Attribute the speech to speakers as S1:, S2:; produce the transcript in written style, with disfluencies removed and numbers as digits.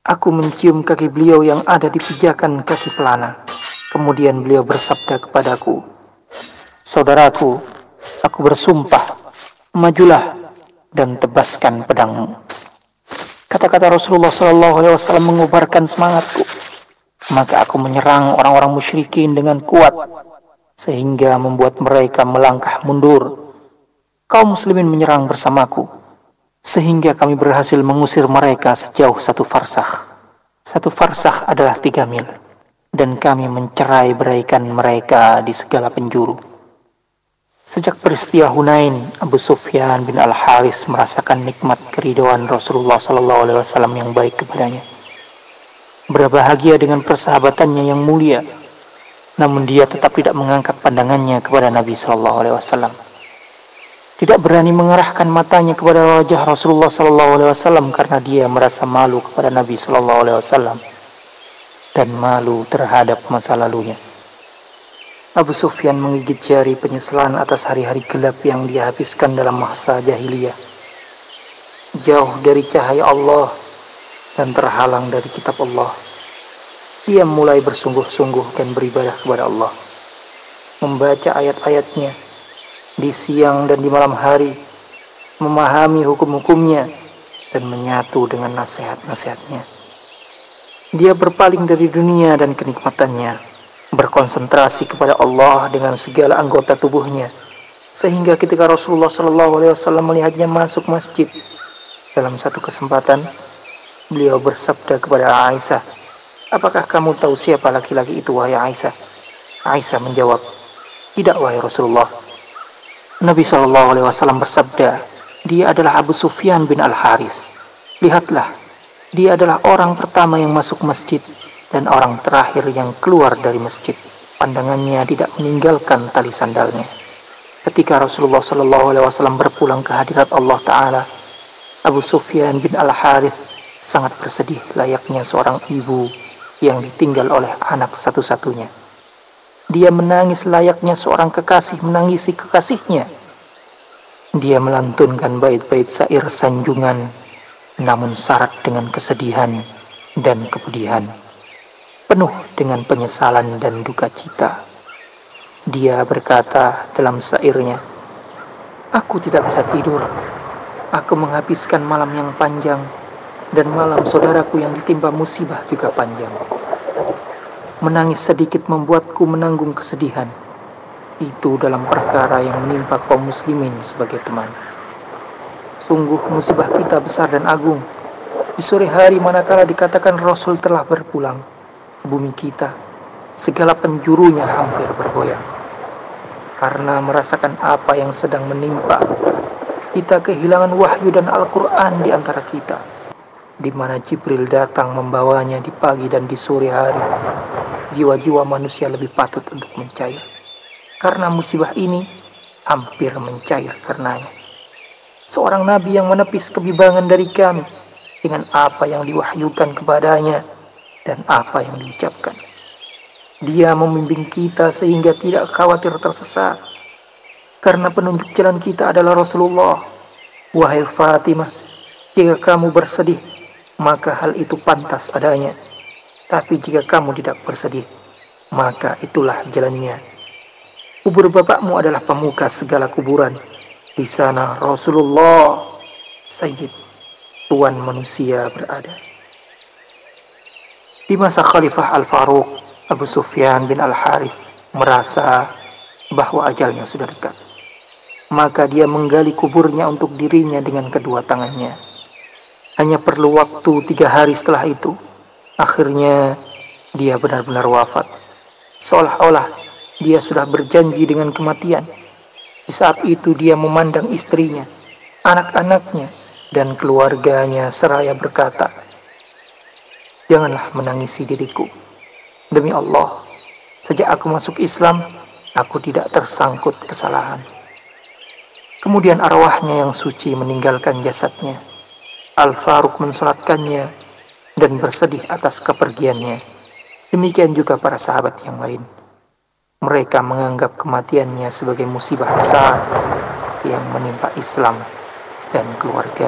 S1: Aku mencium kaki beliau yang ada di pijakan kaki pelana. Kemudian beliau bersabda kepadaku, "Saudaraku, aku bersumpah, majulah dan tebaskan pedangmu." Kata-kata Rasulullah SAW mengobarkan semangatku. Maka aku menyerang orang-orang musyrikin dengan kuat, sehingga membuat mereka melangkah mundur. Kaum muslimin menyerang bersamaku, sehingga kami berhasil mengusir mereka sejauh 1 farsakh. 1 farsakh adalah 3 mil, dan kami mencerai beraikan mereka di segala penjuru. Sejak peristiwa Hunain, Abu Sufyan bin Al-Haris merasakan nikmat keridhaan Rasulullah SAW yang baik kepadanya. Berbahagia dengan persahabatannya yang mulia, namun dia tetap tidak mengangkat pandangannya kepada Nabi SAW. Tidak berani mengarahkan matanya kepada wajah Rasulullah SAW karena dia merasa malu kepada Nabi SAW dan malu terhadap masa lalunya. Abu Sufyan menggigit jari penyesalan atas hari-hari gelap yang dia habiskan dalam masa jahiliyah, jauh dari cahaya Allah dan terhalang dari kitab Allah. Dia mulai bersungguh-sungguh dan beribadah kepada Allah, membaca ayat-ayatnya di siang dan di malam hari, memahami hukum-hukumnya dan menyatu dengan nasihat-nasihatnya. Dia berpaling dari dunia dan kenikmatannya, berkonsentrasi kepada Allah dengan segala anggota tubuhnya, sehingga ketika Rasulullah SAW melihatnya masuk masjid, dalam satu kesempatan beliau bersabda kepada Aisyah, "Apakah kamu tahu siapa laki-laki itu, wahai Aisyah?" Aisyah menjawab, "Tidak, wahai Rasulullah." Nabi SAW bersabda, "Dia adalah Abu Sufyan bin Al-Haris. Lihatlah, dia adalah orang pertama yang masuk masjid dan orang terakhir yang keluar dari masjid. Pandangannya tidak meninggalkan tali sandalnya." Ketika Rasulullah SAW berpulang ke hadirat Allah Ta'ala, Abu Sufyan bin Al-Harith sangat bersedih layaknya seorang ibu yang ditinggal oleh anak satu-satunya. Dia menangis layaknya seorang kekasih menangisi kekasihnya. Dia melantunkan bait-bait syair sanjungan, namun syarat dengan kesedihan dan kepedihan, penuh dengan penyesalan dan duka cita. Dia berkata dalam syairnya, "Aku tidak bisa tidur. Aku menghabiskan malam yang panjang, dan malam saudaraku yang ditimpa musibah juga panjang. Menangis sedikit membuatku menanggung kesedihan. Itu dalam perkara yang menimpa kaum muslimin sebagai teman. Sungguh musibah kita besar dan agung. Di sore hari manakala dikatakan Rasul telah berpulang, bumi kita, segala penjurunya hampir bergoyang. Karena merasakan apa yang sedang menimpa, kita kehilangan wahyu dan Al-Quran di antara kita, di mana Jibril datang membawanya di pagi dan di sore hari. Jiwa-jiwa manusia lebih patut untuk mencair, karena musibah ini hampir mencair karenanya. Seorang nabi yang menepis kebimbingan dari kami dengan apa yang diwahyukan kepadanya dan apa yang diucapkan. Dia membimbing kita sehingga tidak khawatir tersesat, karena penunjuk jalan kita adalah Rasulullah. Wahai Fatimah, jika kamu bersedih, maka hal itu pantas adanya. Tapi jika kamu tidak bersedih, maka itulah jalannya. Kubur bapakmu adalah pemuka segala kuburan. Di sana Rasulullah, Sayyid, Tuan manusia berada." Di masa Khalifah Al-Faruq, Abu Sufyan bin Al-Harith merasa bahwa ajalnya sudah dekat. Maka dia menggali kuburnya untuk dirinya dengan kedua tangannya. Hanya perlu waktu 3 hari setelah itu, akhirnya dia benar-benar wafat. Seolah-olah dia sudah berjanji dengan kematian. Di saat itu dia memandang istrinya, anak-anaknya, dan keluarganya seraya berkata, "Janganlah menangisi diriku. Demi Allah, sejak aku masuk Islam, aku tidak tersangkut kesalahan." Kemudian arwahnya yang suci meninggalkan jasadnya. Al-Faruq mensolatkannya dan bersedih atas kepergiannya. Demikian juga para sahabat yang lain. Mereka menganggap kematiannya sebagai musibah besar yang menimpa Islam dan keluarga.